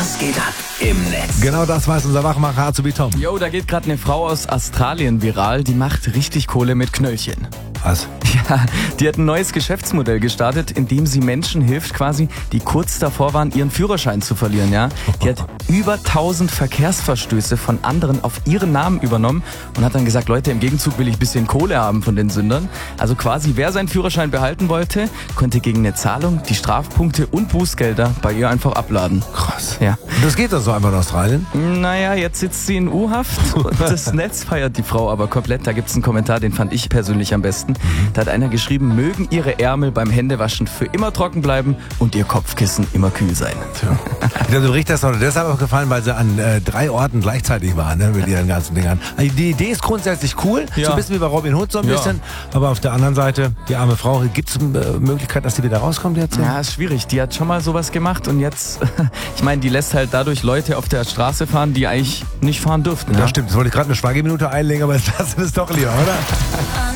Was geht ab im Netz? Genau das weiß unser Wachmacher Azubi Tom. Jo, da geht gerade eine Frau aus Australien viral, die macht richtig Kohle mit Knöllchen. Was? Ja, die hat ein neues Geschäftsmodell gestartet, in dem sie Menschen hilft quasi, die kurz davor waren, ihren Führerschein zu verlieren, ja. Die hat über 1000 Verkehrsverstöße von anderen auf ihren Namen übernommen und hat dann gesagt, Leute, im Gegenzug will ich ein bisschen Kohle haben von den Sündern. Also quasi, wer seinen Führerschein behalten wollte, konnte gegen eine Zahlung die Strafpunkte und Bußgelder bei ihr einfach abladen. Krass. Ja. Das geht doch so einfach in Australien? Naja, jetzt sitzt sie in U-Haft und das Netz feiert die Frau aber komplett. Da gibt's einen Kommentar, den fand ich persönlich am besten. Da hat einer geschrieben, mögen ihre Ärmel beim Händewaschen für immer trocken bleiben und ihr Kopfkissen immer kühl sein. Tja. Ich glaube, du richtest das deshalb auch gefallen, weil sie an 3 Orten gleichzeitig waren, ne, mit ihren ganzen Dingern. Also die Idee ist grundsätzlich cool, Ja. so ein bisschen wie bei Robin Hood so ein Ja. bisschen, aber auf der anderen Seite, die arme Frau, gibt es Möglichkeit, dass die wieder rauskommt jetzt? Ja, ist schwierig. Die hat schon mal sowas gemacht und jetzt, ich meine, die lässt halt dadurch Leute auf der Straße fahren, die eigentlich nicht fahren dürften. Ja, Ja? stimmt. Jetzt wollte ich gerade eine Schweigeminute einlegen, aber jetzt lassen wir es doch lieber, oder?